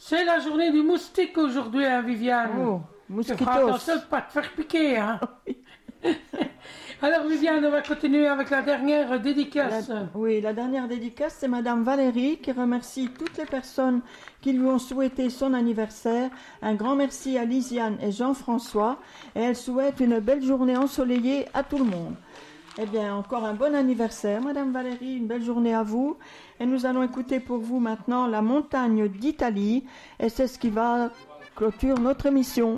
C'est la journée du moustique aujourd'hui, hein, Viviane. Oh, Tu mosquitos. feras attention de ne pas te faire piquer, hein. Alors, Viviane, on va continuer avec la dernière dédicace. La dernière dédicace, c'est Madame Valérie qui remercie toutes les personnes qui lui ont souhaité son anniversaire. Un grand merci à Lisiane et Jean-François. Et elle souhaite une belle journée ensoleillée à tout le monde. Eh bien, encore un bon anniversaire, Madame Valérie, une belle journée à vous. Et nous allons écouter pour vous maintenant La montagne d'Italie. Et c'est ce qui va clôturer notre émission.